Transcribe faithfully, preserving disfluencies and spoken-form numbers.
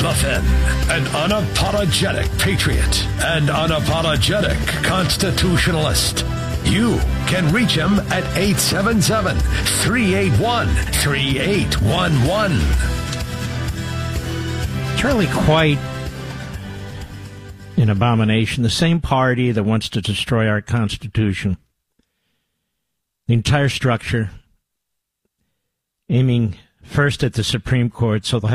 The Fin, an unapologetic patriot and unapologetic constitutionalist. You can reach him at eight seven seven, three eight one, three eight one one. It's really quite an abomination. The same party that wants to destroy our Constitution, the entire structure, aiming first at the Supreme Court, so they'll